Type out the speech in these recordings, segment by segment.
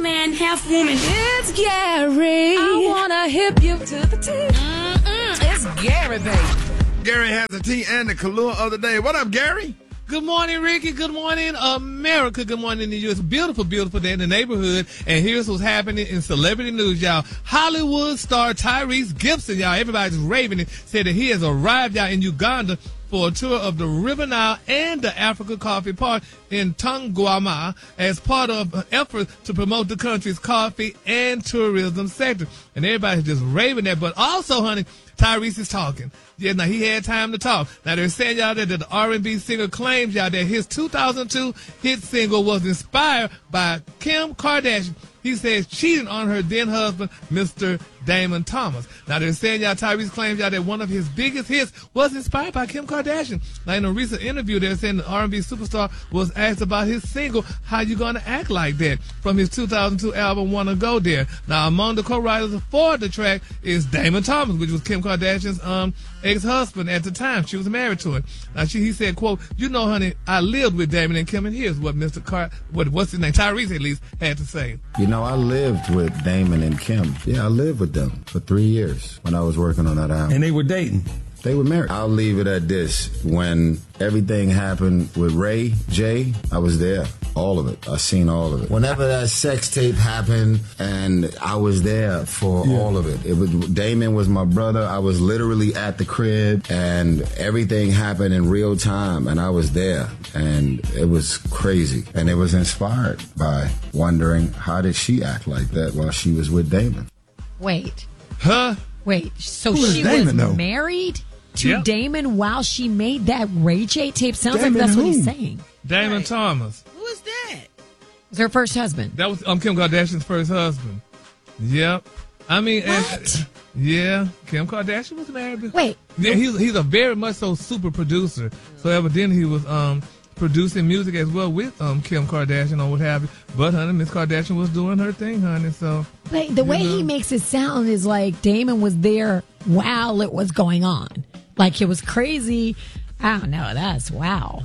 man, half woman. It's Gary. I wanna hip you to the T. It's Gary, baby. Gary has the tea and the Kahlua of the day. What up, Gary? Good morning, Ricky. Good morning, America. Good morning to you. It's a beautiful, beautiful day in the neighborhood. And here's what's happening in celebrity news, y'all. Hollywood star Tyrese Gibson, y'all. Everybody's raving it. Said that he has arrived out in Uganda for a tour of the River Nile and the Africa Coffee Park in Tongwama as part of an effort to promote the country's coffee and tourism sector. And everybody's just raving that. But also, honey, Tyrese is talking. Yeah, now he had time to talk. Now they're saying, y'all, that the R&B singer claims, y'all, that his 2002 hit single was inspired by Kim Kardashian. He says cheating on her then husband, Mr. Damon Thomas. Now they're saying, y'all, Tyrese claims, y'all, that one of his biggest hits was inspired by Kim Kardashian. Now in a recent interview, they're saying the R&B superstar was asked about his single, How You Gonna Act Like That, from his 2002 album, Wanna Go There. Now among the co-writers for the track is Damon Thomas, which was Kim Kardashian's ex-husband at the time. She was married to him. Now he said, quote, you know, honey, I lived with Damon and Kim, and here's what what's his name, Tyrese at least, had to say. You know, I lived with Damon and Kim. Yeah, I lived with them for 3 years when I was working on that album. And they were dating. They were married. I'll leave it at this. When everything happened with Ray J, I was there. All of it. I seen all of it. Whenever that sex tape happened, and I was there for all of it. Damon was my brother. I was literally at the crib, and everything happened in real time, and I was there. And it was crazy. And it was inspired by wondering, how did she act like that while she was with Damon? Wait. Huh? Wait, so Who is she Damon, was though? married to Yep. Damon while she made that Ray J tape? Sounds Damon like that's what who? he's saying. Damon Thomas. Who is that? Was her first husband. That was Kim Kardashian's first husband. Yep. I mean, What? yeah, Kim Kardashian was married. Wait. Yeah, he's a very much so super producer. So evidently he was producing music as well with Kim Kardashian or what have you. But honey, Miss Kardashian was doing her thing, honey. So But the way he makes it sound is like Damon was there while it was going on. Like it was crazy. I don't know. That's wow.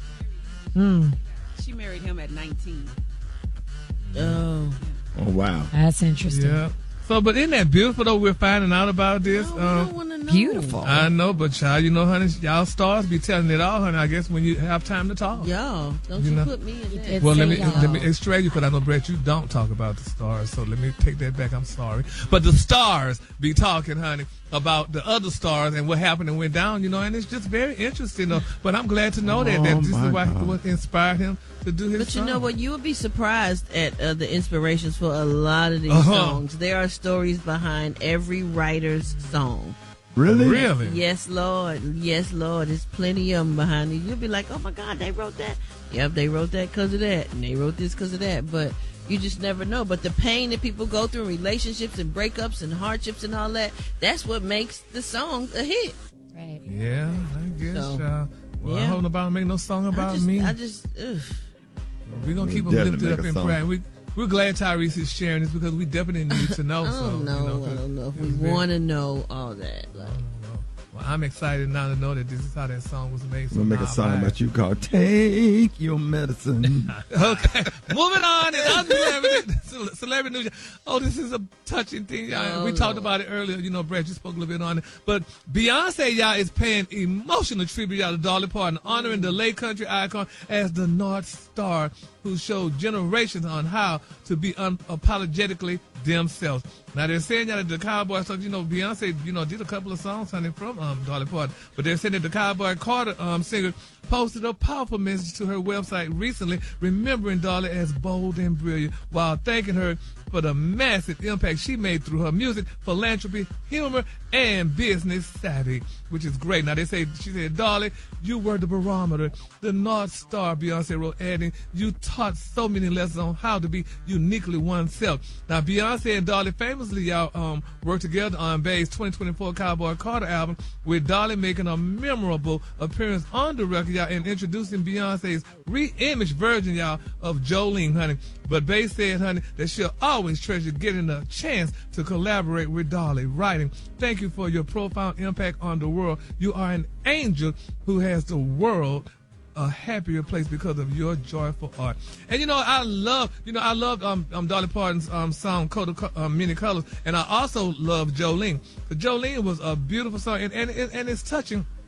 She married him at 19. Oh, wow. That's interesting. yeah. So, but isn't that beautiful though? We're finding out about this. I don't want to know. Beautiful. I know, but child, you know, honey, y'all stars be telling it all, honey. I guess when you have time to talk. Y'all, don't You you know. put me in that. It's Well, let y'all. me extract you because I know, Brett, you don't talk about the stars. So let me take that back. I'm sorry. But the stars be talking, honey, about the other stars and what happened and went down, you know, and it's just very interesting, though. But I'm glad to know that this is what inspired him to do his But you song. know what? You would be surprised at the inspirations for a lot of these songs. There are stories behind every writer's song. Really? Really? Yes, Lord. Yes, Lord. There's plenty of them behind it. You'll be like, oh, my God, they wrote that. Yep, they wrote that because of that. And they wrote this because of that. But you just never know. But the pain that people go through in relationships and breakups and hardships and all that, that's what makes the song a hit. Right. Yeah, I guess. So, Well, I yeah. hope nobody make no song about me. Ugh. We're going to keep them Definitely lifted up make a in song. prayer. We're glad Tyrese is sharing this because we definitely need to know. I don't know. I don't know if we want to know all that. Like, Well, I'm excited now to know that this is how that song was made. So We'll make a now song I'm about you called Take Your Medicine. Okay, moving on. And other celebrity news. Oh, this is a touching thing, y'all. We talked about it earlier. You know, Brett, you spoke a little bit on it. But Beyonce, y'all, is paying emotional tribute, y'all, to Dolly Parton, honoring the late country icon as the North Star, who showed generations on how to be unapologetically themselves. Now they're saying that the Cowboy songs, you know, Beyonce, you know, did a couple of songs, honey, from Dolly Parton, but they're saying that the Cowboy Carter singer posted a powerful message to her website recently, remembering Dolly as bold and brilliant, while thanking her for the massive impact she made through her music, philanthropy, humor, and business savvy, which is great. Now, she said, Dolly, you were the barometer, the North Star, Beyonce wrote, adding, you taught so many lessons on how to be uniquely oneself. Now, Beyonce and Dolly famously, y'all, worked together on Bay's 2024 Cowboy Carter album, with Dolly making a memorable appearance on the record, y'all, and introducing Beyonce's re-imaged version, y'all, of Jolene, honey. But Bay said, honey, that she'll always treasure getting a chance to collaborate with Dolly, writing, thank you for your profound impact on the world. You are an angel who has the world a happier place because of your joyful art. And I love Dolly Parton's song Many Colors, and I also love Jolene. But Jolene was a beautiful song, and it's touching